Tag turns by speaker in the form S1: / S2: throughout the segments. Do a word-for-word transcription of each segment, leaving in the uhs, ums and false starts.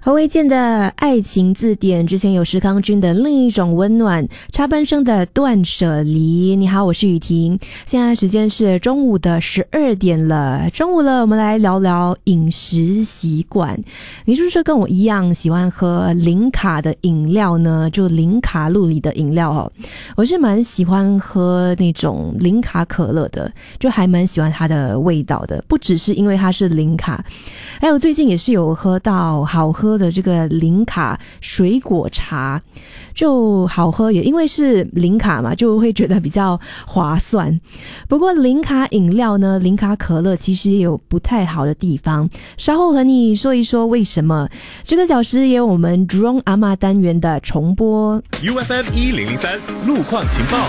S1: 何维健的爱情字典，之前有石康君的另一种温暖，插班生的断舍离。你好，我是雨婷，现在时间是中午的十二点了。中午了，我们来聊聊饮食习惯。你是不是跟我一样喜欢喝零卡的饮料呢？就零卡路里的饮料哦。我是蛮喜欢喝那种零卡可乐的，就还蛮喜欢它的味道的，不只是因为它是零卡，还有最近也是有喝到好喝的这个零卡水果茶，就好喝，也因为是零卡嘛，就会觉得比较划算。不过零卡饮料呢，零卡可乐其实也有不太好的地方，稍后和你说一说为什么。这个小时也有我们 Drone 阿嬷单元的重播。
S2: U F M 一零零三路况情报。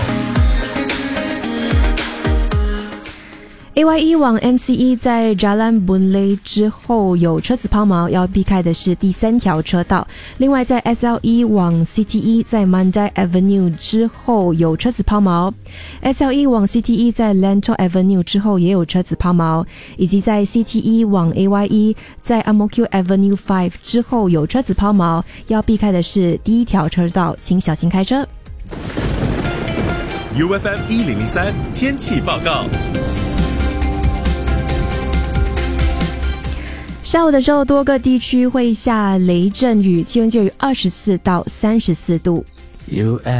S1: A Y E 往 M C E 在 Jalan Boon Lay 之后有车子抛锚，要避开的是第三条车道。另外在 S L E 往 C T E 在 Mandai Avenue 之后有车子抛锚， S L E 往 C T E 在 Lentor Avenue 之后也有车子抛锚，以及在 C T E 往 A Y E 在 Ang Mo Kio Avenue 五之后有车子抛锚，要避开的是第一条车道，请小心开车。
S2: U F M 一零零三天气报告。
S1: 下午的时候，多个地区会下雷阵雨，气温介于二十四到三十四度。
S3: U F